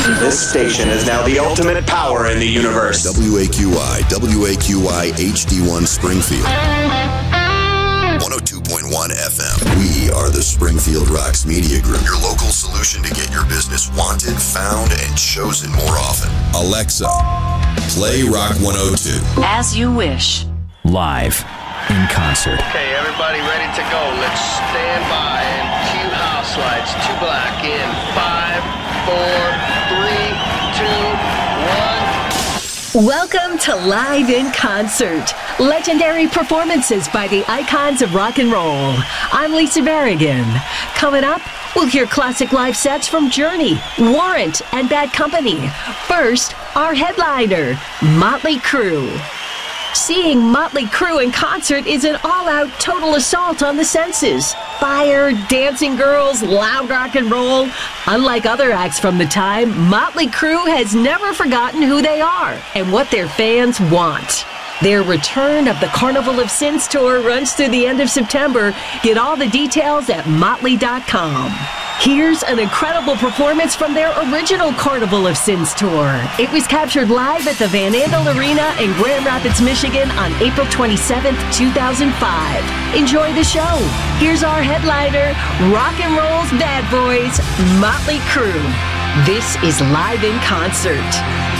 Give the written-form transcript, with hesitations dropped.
This station is now the ultimate power in the universe. WAQI HD1 Springfield. 102.1 FM. We are the Springfield Rocks Media Group, your local solution to get your business wanted, found, and chosen more often. Alexa, play Rock 102. As you wish. Live in concert. Okay, everybody ready to go. Let's stand by and cue house lights. 2 black in 5, 4, 3, 2, 1. Welcome to Live in Concert. Legendary performances by the icons of rock and roll. I'm Lisa Berrigan. Coming up, we'll hear classic live sets from Journey, Warrant, and Bad Company. First, our headliner, Motley Crue. Seeing Motley Crue in concert is an all-out total assault on the senses. Fire, dancing girls, loud rock and roll. Unlike other acts from the time, Motley Crue has never forgotten who they are and what their fans want. Their return of the Carnival of Sins tour runs through the end of September. Get all the details at motley.com. Here's an incredible performance from their original Carnival of Sins tour. It was captured live at the Van Andel Arena in Grand Rapids, Michigan on April 27th, 2005. Enjoy the show. Here's our headliner, rock and roll's bad boys, Motley Crue. This is Live in Concert.